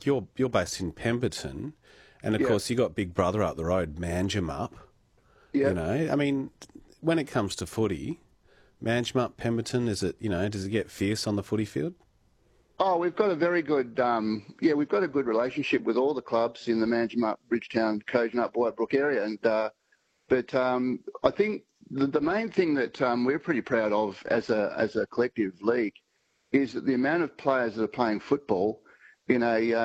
you're based in Pemberton, and of Yeah, course you got Big Brother up the road, Manjimup. yeah. You know, I mean, when it comes to footy, Manjimup, Pemberton, is it? You know, does it get fierce on the footy field? Oh, we've got a very good, we've got a good relationship with all the clubs in the Manjimup, Bridgetown, Kojonup, Whitebrook area, but I think the main thing that we're pretty proud of as a collective league is that the amount of players that are playing football in